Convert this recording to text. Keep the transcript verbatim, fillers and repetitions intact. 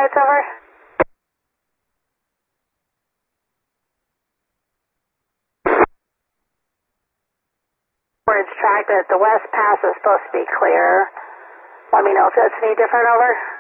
lights, over. Bridge track that the west pass is supposed to be clear. Let me know if that's any different, over.